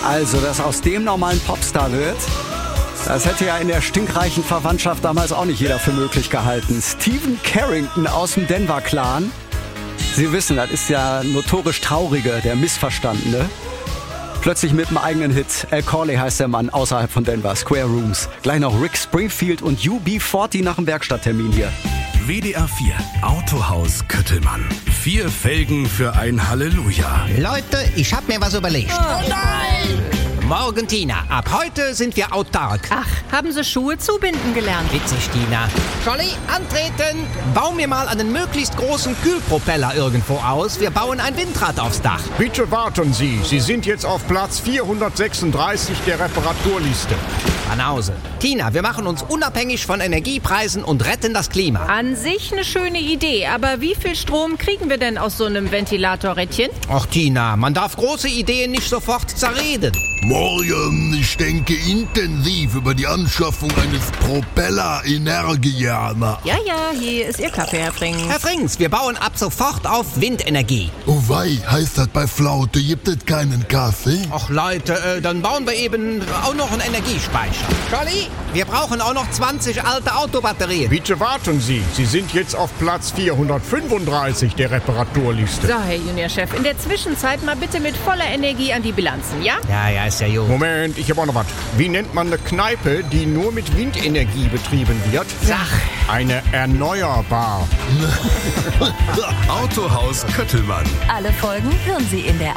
Also, dass aus dem normalen Popstar wird, das hätte ja in der stinkreichen Verwandtschaft damals auch nicht jeder für möglich gehalten. Stephen Carrington aus dem Denver-Clan. Sie wissen, das ist der notorisch Traurige, der Missverstandene. Plötzlich mit einem eigenen Hit. Al Corley heißt der Mann außerhalb von Denver. Square Rooms. Gleich noch Rick Springfield und UB40 nach dem Werkstatttermin hier. WDR 4 Autohaus Köttelmann. 4 Felgen für ein Halleluja. Leute, ich hab mir was überlegt. Oh nein! Morgen, Tina. Ab heute sind wir autark. Ach, haben Sie Schuhe zubinden gelernt? Witzig, Tina. Jolly, antreten! Bau mir mal einen möglichst großen Kühlpropeller irgendwo aus. Wir bauen ein Windrad aufs Dach. Bitte warten Sie. Sie sind jetzt auf Platz 436 der Reparaturliste. Banause. Tina, wir machen uns unabhängig von Energiepreisen und retten das Klima. An sich eine schöne Idee, aber wie viel Strom kriegen wir denn aus so einem Ventilatorrädchen? Ach, Tina, man darf große Ideen nicht sofort zerreden. Morgen, ich denke intensiv über die Anschaffung eines Propeller-Energianer. Ja, hier ist Ihr Kaffee, Herr Frings. Herr Frings, wir bauen ab sofort auf Windenergie. Oh wei, heißt das bei Flaute, gibt es keinen Kaffee? Ach Leute, dann bauen wir eben auch noch einen Energiespeicher. Jolly, wir brauchen auch noch 20 alte Autobatterien. Bitte warten Sie. Sie sind jetzt auf Platz 435 der Reparaturliste. So, Herr Juniorchef, in der Zwischenzeit mal bitte mit voller Energie an die Bilanzen, ja? Ja, ist ja gut. Moment, ich habe auch noch was. Wie nennt man eine Kneipe, die nur mit Windenergie betrieben wird? Sach. Eine Erneuerbar. Autohaus Köttelmann. Alle Folgen hören Sie in der